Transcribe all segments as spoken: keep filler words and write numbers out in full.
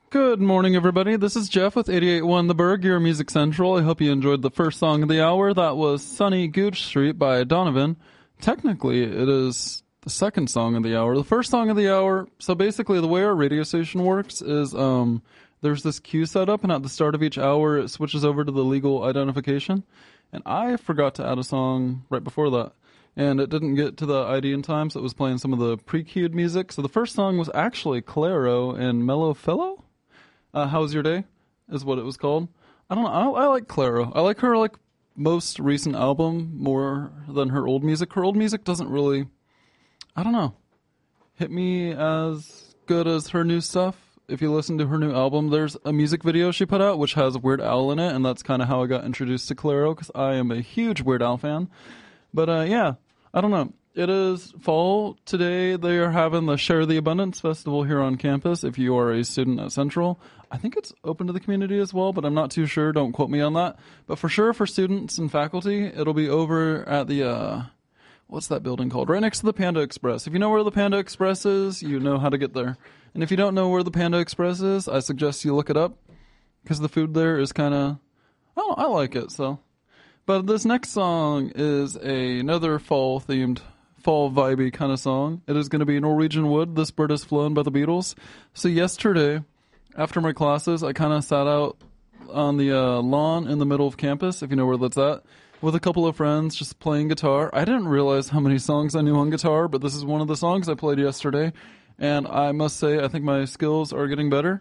Good morning, everybody. This is Jeff with eighty-eight point one The Berg, your Music Central. I hope you enjoyed the first song of the hour. That was Sunny Gooch Street by Donovan. Technically, it is the second song of the hour. The first song of the hour, so basically the way our radio station works is um, there's this queue set up, and at the start of each hour, it switches over to the legal identification. And I forgot to add a song right before that. And it didn't get to the I D in time, so it was playing some of the pre-queued music. So the first song was actually Clairo and Mellow Fellow. Uh, How's Your Day is what it was called. I don't know. I, I like Clairo. I like her like most recent album more than her old music. Her old music doesn't really, I don't know, hit me as good as her new stuff. If you listen to her new album, there's a music video she put out which has Weird Al in it, and that's kind of how I got introduced to Clairo because I am a huge Weird Al fan. But uh, yeah, I don't know. It is fall. Today they are having the Share the Abundance Festival here on campus if you are a student at Central. I think it's open to the community as well, but I'm not too sure. Don't quote me on that. But for sure for students and faculty, it'll be over at the, uh, what's that building called? Right next to the Panda Express. If you know where the Panda Express is, you know how to get there. And if you don't know where the Panda Express is, I suggest you look it up because the food there is kind of, oh, I like it, so. But this next song is a, another fall-themed fall vibey kind of song. It is going to be Norwegian Wood, This Bird Has Flown by the Beatles. So yesterday, after my classes, I kind of sat out on the uh, lawn in the middle of campus, if you know where that's at, with a couple of friends just playing guitar. I didn't realize how many songs I knew on guitar, but this is one of the songs I played yesterday. And I must say, I think my skills are getting better.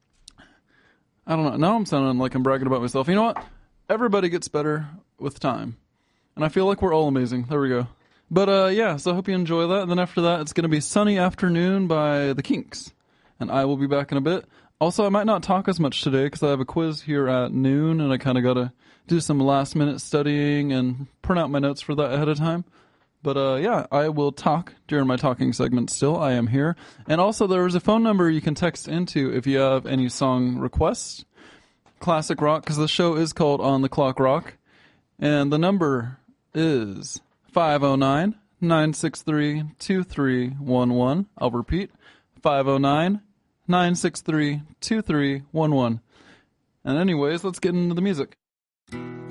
I don't know. Now I'm sounding like I'm bragging about myself. You know what? Everybody gets better with time. And I feel like we're all amazing. There we go. But, uh, yeah, so I hope you enjoy that. And then after that, it's going to be Sunny Afternoon by The Kinks. And I will be back in a bit. Also, I might not talk as much today because I have a quiz here at noon, and I kind of got to do some last-minute studying and print out my notes for that ahead of time. But, uh, yeah, I will talk during my talking segment still. I am here. And also, there is a phone number you can text into if you have any song requests. Classic rock, because the show is called On the Clock Rock. And the number is five oh nine, nine six three, two three one one. I'll repeat, five oh nine, nine six three, two three one one. And anyways, let's get into the music.